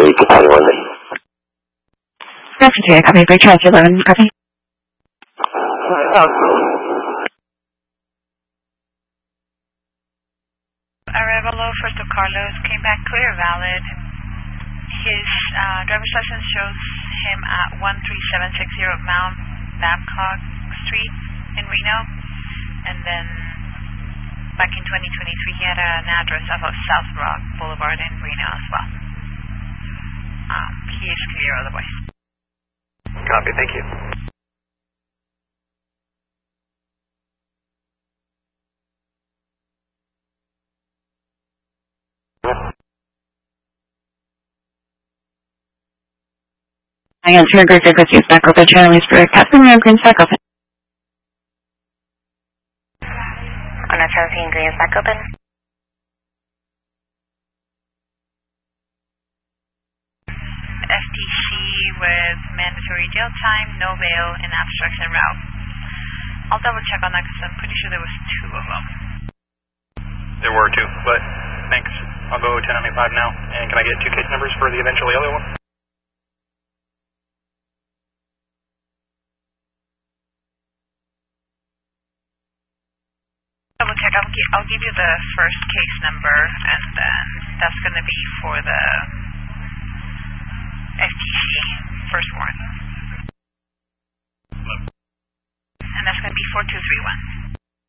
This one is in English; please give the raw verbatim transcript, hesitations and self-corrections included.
Capacity one. Capacity, copy. Break transfer eleven, copy. Uh, Arevalo, First of Carlos, came back clear, valid. His uh, driver's license shows him at one three seven six zero Mount Babcock Street in Reno, and then back in twenty twenty-three he had an address of South Rock Boulevard in Reno as well. Um, he is clear otherwise. Copy, thank you. I answer Greg Frequencies back open channel is for Captain and Green's back open. On a seventeen Green's back open. F T C with mandatory jail time, no bail, and obstruction route. I'll double check on that because I'm pretty sure there was two of them. There were two, but thanks. I'll go ten ninety-five now. And can I get two case numbers for the eventually other one? Double check. I'll, gi I'll give you the first case number, and then that's going to be for the F T C first warrant. And that's going to be four two three one.